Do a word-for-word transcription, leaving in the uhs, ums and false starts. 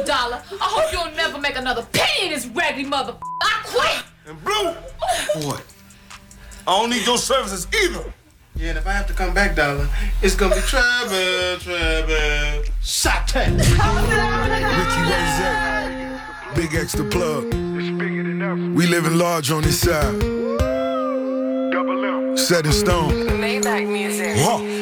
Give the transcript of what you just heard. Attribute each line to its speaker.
Speaker 1: you, Dollar. I hope you'll never make another penny in this raggedy mother. I quit.
Speaker 2: And Blue, boy, I don't need your services either.
Speaker 3: Yeah, and if I have to come back, Dollar, it's gonna be trouble, trouble.
Speaker 2: Shot that.
Speaker 4: Ricky Rose, Big X the plug. We living large on this side. Set in stone.
Speaker 5: Maybach music.
Speaker 4: Whoa.